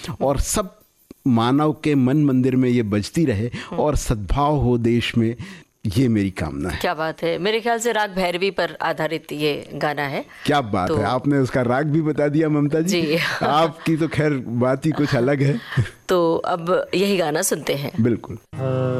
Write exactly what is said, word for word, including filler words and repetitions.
और सब मानव के मन मंदिर में ये बजती रहे और सद्भाव हो देश में, ये मेरी कामना है। क्या बात है। मेरे ख्याल से राग भैरवी पर आधारित ये गाना है। क्या बात तो... है, आपने उसका राग भी बता दिया ममता जी, जी। आपकी तो खैर बात ही कुछ अलग है। तो अब यही गाना सुनते हैं। बिल्कुल।